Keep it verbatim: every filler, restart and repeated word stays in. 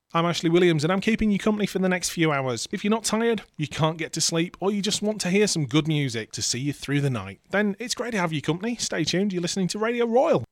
I'm Ashley Williams and I'm keeping you company for the next few hours. If you're not tired, you can't get to sleep, or you just want to hear some good music to see you through the night, then it's great to have you company. Stay tuned, you're listening to Radio Royal.